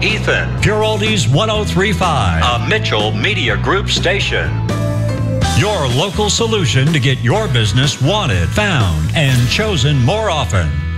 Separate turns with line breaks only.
Ethan.
Pure Oldies 1035.
A Mitchell Media Group station.
Your local solution to get your business wanted, found, and chosen more often.